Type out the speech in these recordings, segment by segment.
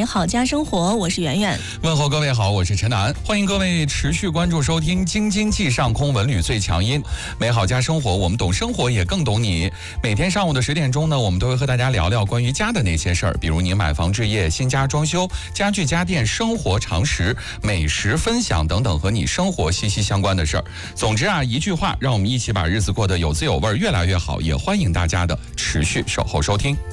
美好家生活，我是圆圆。 问候各位好，我是陈楠，欢迎各位持续关注收听京津冀上空文旅最强音，美好家生活，我们懂生活也更懂你。每天上午的10点钟呢，我们都会和大家聊聊关于家的那些事儿，比如你买房置业、新家装修、家具家电、生活常识、美食分享等等和你生活息息相关的事儿。总之啊，一句话，让我们一起把日子过得有滋有味，越来越好。也欢迎大家的持续守候收听。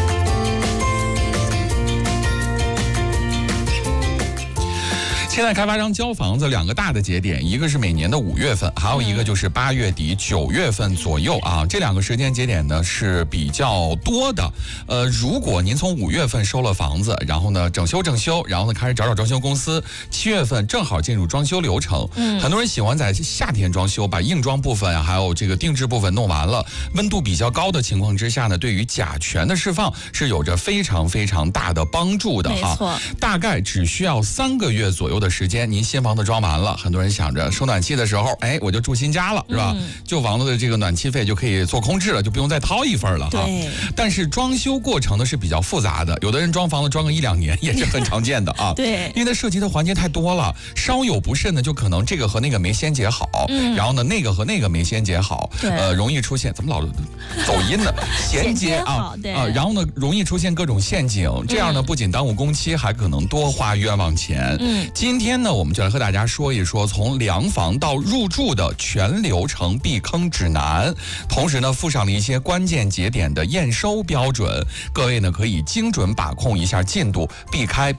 现在开发商交房子2个大的节点，一个是每年的5月份，还有一个就是8月底9月份左右啊。这2个时间节点呢是比较多的。如果您从5月份收了房子，然后呢整修，然后呢开始找装修公司，7月份正好进入装修流程。很多人喜欢在夏天装修，把硬装部分啊，还有这个定制部分弄完了。温度比较高的情况之下呢，对于甲醛的释放是有着非常非常大的帮助的哈。 没错， 大概只需要3个月左右的时间，您新房子装完了，很多人想着收暖气的时候，我就住新家了，是吧？旧房子的这个暖气费就可以做空置了，就不用再掏一份了哈。但是装修过程呢是比较复杂的，有的人装房子装个1-2年也是很常见的啊。 对， 因为它涉及的环节太多了，稍有不慎呢，就可能这个和那个没先结好，然后呢那个和那个没先结好，容易出现怎么老走音呢？衔接啊，然后呢容易出现各种陷阱，这样呢不仅耽误工期，还可能多花冤枉钱。今天呢，我们就来和大家说一说从量房到入住的全流程避坑指南，同时呢附上了一些关键节点的验收标准，各位呢可以精准把控一下进度，避开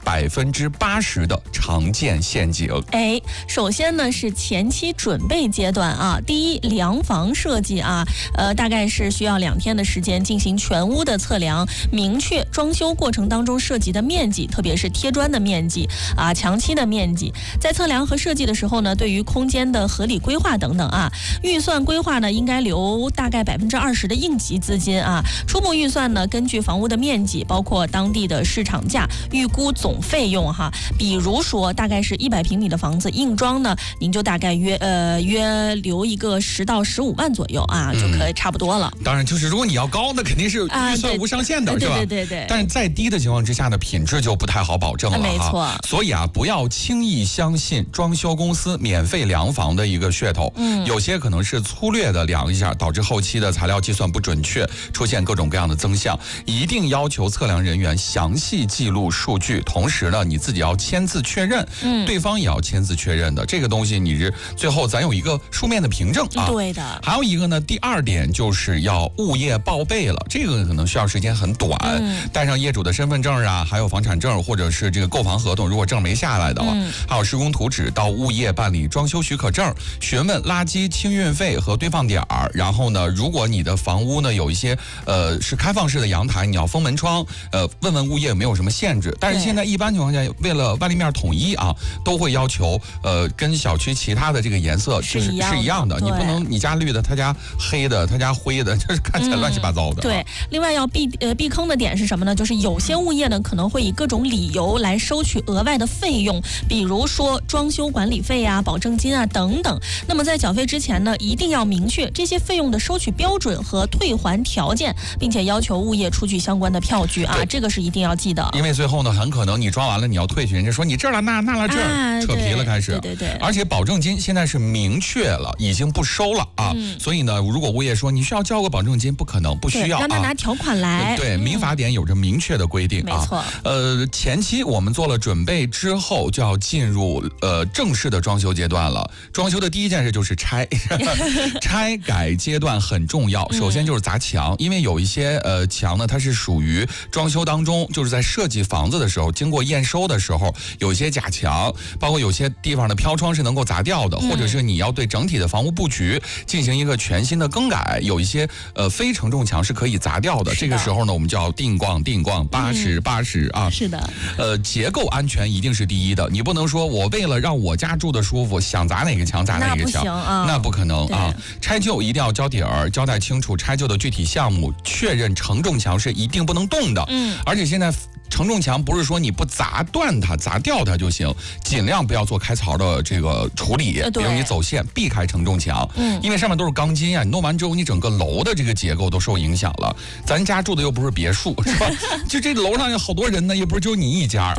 80%的常见陷阱。 首先呢是前期准备阶段啊，第一量房设计啊，大概是需要2天的时间进行全屋的测量，明确装修过程当中涉及的面积，特别是贴砖的面积啊、墙漆的面积。在测量和设计的时候呢，对于空间的合理规划等等啊，预算规划呢应该留大概20%的应急资金啊。初步预算呢，根据房屋的面积，包括当地的市场价，预估总费用哈。比如说大概是100平米的房子，硬装呢，您就大概约留一个10到15万左右啊，就可以差不多了。 当然，就是如果你要高，那肯定是预算无上限的，是吧？ 对。 但是再低的情况之下呢，品质就不太好保证了哈。 没错。 所以啊，不要轻易相信装修公司免费量房的一个噱头。有些可能是粗略的量一下，导致后期的材料计算不准确，出现各种各样的增项。一定要求测量人员详细记录数据，同时呢，你自己要签字确认，对方也要签字确认的。这个东西你是最后咱有一个书面的凭证啊。 对的。 还有一个呢，第2点就是要物业报备了，这个可能需要时间很短，带上业主的身份证啊，还有房产证或者是这个购房合同，如果证没下来的话，还有施工图纸，到物业办理装修许可证，询问垃圾清运费和堆放点儿。然后呢，如果你的房屋呢有一些是开放式的阳台，你要封门窗，问问物业有没有什么限制。但是现在一般情况下，为了万立面统一啊，都会要求跟小区其他的这个颜色是一样的，你不能你家绿的，他家黑的，他家灰的，就是看起来乱七八糟的。 对，另外要避坑的点是什么呢？就是有些物业呢可能会以各种理由来收取额外的费用，比如说装修管理费啊、保证金啊等等。那么在缴费之前呢，一定要明确这些费用的收取标准和退还条件，并且要求物业出具相关的票据啊，这个是一定要记得。因为最后呢，很可能你装完了你要退去，人家说你这儿了那了这儿，扯皮了开始。 对。 而且保证金现在是明确了，已经不收了啊。所以呢，如果物业说你需要交个保证金，不可能，不需要， 让他拿条款来。 对，民法典有着明确的规定啊。 没错。 前期我们做了准备之后，就要进入正式的装修阶段了。装修的第一件事就是拆，拆改阶段很重要。首先就是砸墙，因为有一些墙呢，它是属于装修当中，就是在设计房子的时候，经过验收的时候，有一些假墙，包括有些地方的飘窗是能够砸掉的，或者是你要对整体的房屋布局进行一个全新的更改，有一些非承重墙是可以砸掉的。这个时候呢，我们就要定逛80啊。 是的。 结构安全一定是第一的，你不能说我为了让我家住的舒服，想砸哪个墙砸哪个墙，那不可能啊。拆旧一定要交底儿，交代清楚拆旧的具体项目，确认承重墙是一定不能动的。而且现在承重墙不是说你不砸断它、砸掉它就行，尽量不要做开槽的这个处理，比如你走线避开承重墙，因为上面都是钢筋啊，你弄完之后你整个楼的这个结构都受影响了。咱家住的又不是别墅，是吧？就这楼上有好多人呢，又不是只有你一家。